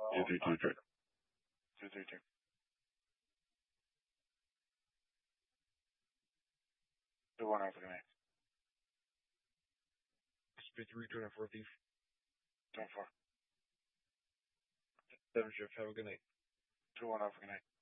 232. 232. Two one Alpha Connect. SP3, 24 Thief. 24. 7 Shift, have a good night. 2 1 Alpha Connect.